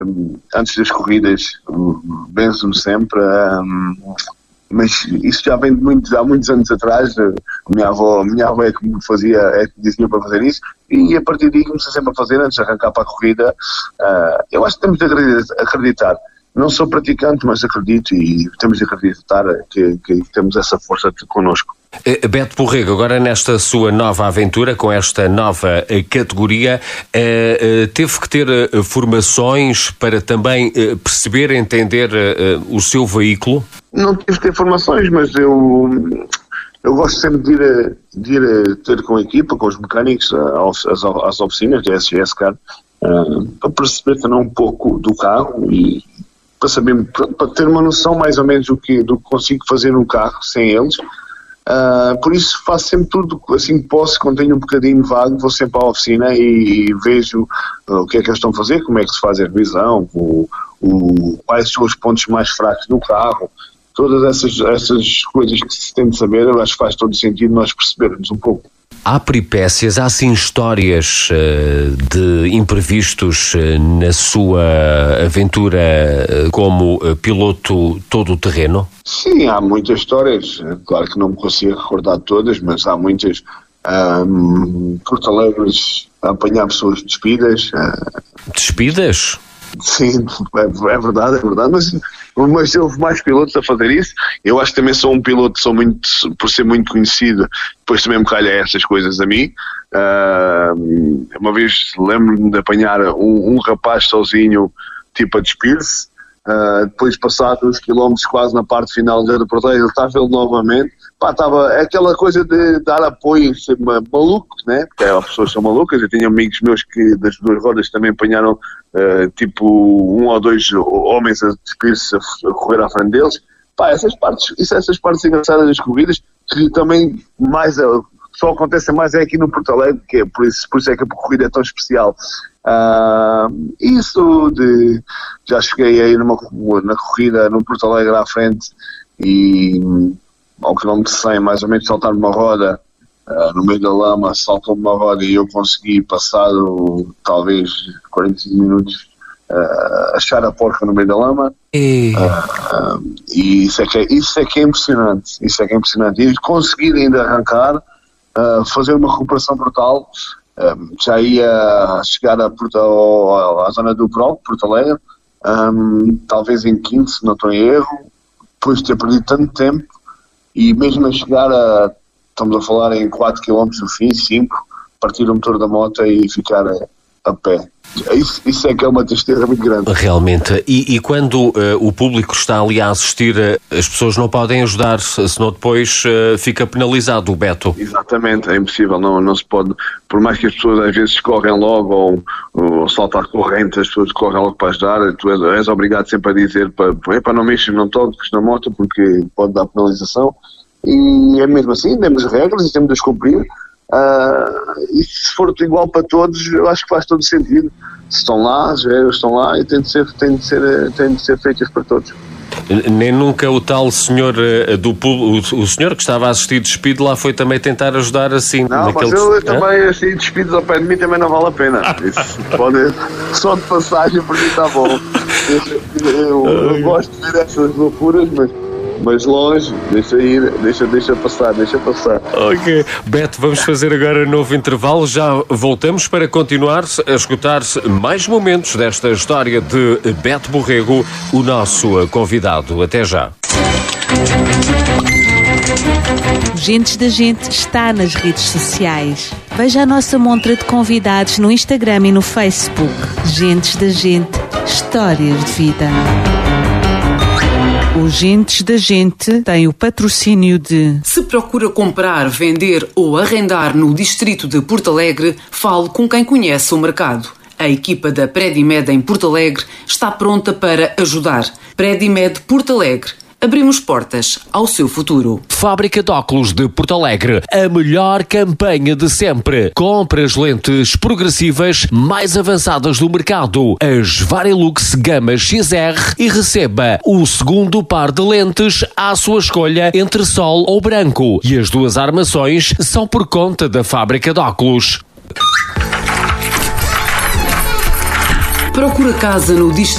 antes das corridas, benzo-me sempre, mas isso já vem há muitos anos atrás. A minha avó é que me fazia, é que dizia para fazer isso, e a partir daí comecei sempre a fazer antes de arrancar para a corrida. Eu acho que temos de acreditar. Não sou praticante, mas acredito, e temos de acreditar que temos essa força connosco. Beto Borrego, agora nesta sua nova aventura, com esta nova categoria, teve que ter formações para também perceber, entender o seu veículo? Não tive que ter formações, mas eu gosto sempre de ir ter com a equipa, com os mecânicos, às oficinas da SGS Car, para perceber também um pouco do carro e para saber, para ter uma noção mais ou menos do que consigo fazer no carro sem eles. Por isso faço sempre tudo assim que posso. Quando tenho um bocadinho vago, vou sempre à oficina e vejo o que é que eles estão a fazer, como é que se faz a revisão, quais são os pontos mais fracos do carro. Todas essas coisas que se tem de saber, eu acho que faz todo sentido nós percebermos um pouco. Há peripécias, há sim histórias de imprevistos na sua aventura como piloto todo-terreno? Sim, há muitas histórias. Claro que não me consigo recordar de todas, mas há muitas. Porto Alegre a apanhar pessoas despidas. Despidas? Sim, é verdade, mas houve mais pilotos a fazer isso. Eu acho que também sou um piloto, por ser muito conhecido, depois também me calha essas coisas a mim. Uma vez lembro-me de apanhar um rapaz sozinho, tipo a despir-se, depois passados uns quilómetros quase na parte final do Porto, ele estava ele novamente. Estava aquela coisa de dar apoio, ser maluco, né? Porque as pessoas são malucas. Eu tinha amigos meus que das duas rodas também apanharam tipo 1 ou 2 homens a despir-se, a correr à frente deles. Essas partes engraçadas das corridas, que também só acontecem mais aqui no Porto Alegre, que é por isso é que a corrida é tão especial. Já cheguei aí na corrida no Porto Alegre à frente e ao quilómetro 100, mais ou menos, saltar numa roda, no meio da lama, saltou uma roda e eu consegui, passado talvez 45 minutos, achar a porca no meio da lama. E isso é que é impressionante. E conseguir ainda arrancar, fazer uma recuperação brutal. Já ia chegar à zona do Pro, Porto Alegre, talvez em quinto, se não estou em erro, depois de ter perdido tanto tempo. E mesmo a chegar estamos a falar em 4 km no fim, 5, partir o motor da moto e ficar a pé. Isso é que é uma tristeza muito grande. Realmente. E quando o público está ali a assistir, as pessoas não podem ajudar, senão depois fica penalizado o Beto. Exatamente, é impossível, não se pode. Por mais que as pessoas às vezes correm logo ou saltar corrente, as pessoas correm logo para ajudar, tu és obrigado sempre a dizer para não mexer, não toques na moto porque pode dar penalização. E é mesmo assim, temos regras e temos de as cumprir. E se for igual para todos, eu acho que faz todo sentido. Se estão lá, as regras estão lá e têm de ser feitas para todos. Nem nunca o tal senhor o senhor que estava a assistir despido lá foi também tentar ajudar assim? Não, mas eu também assim despidos ao pé de mim também não vale a pena. Isso pode, só de passagem por mim está bom. Eu gosto de ver essas loucuras, mas longe, deixa passar. Ok. Beto, vamos fazer agora um novo intervalo. Já voltamos para continuar a escutar mais momentos desta história de Beto Borrego, o nosso convidado. Até já. Gentes da Gente está nas redes sociais. Veja a nossa montra de convidados no Instagram e no Facebook. Gentes da Gente, histórias de vida. O Gentes da Gente tem o patrocínio de... Se procura comprar, vender ou arrendar no distrito de Porto Alegre, fale com quem conhece o mercado. A equipa da Predimed em Porto Alegre está pronta para ajudar. Predimed Porto Alegre. Abrimos portas ao seu futuro. Fábrica de óculos de Porto Alegre. A melhor campanha de sempre. Compre as lentes progressivas mais avançadas do mercado. As Varilux Gama XR e receba o segundo par de lentes à sua escolha entre sol ou branco. E as 2 armações são por conta da Fábrica de óculos. Procura casa no distrito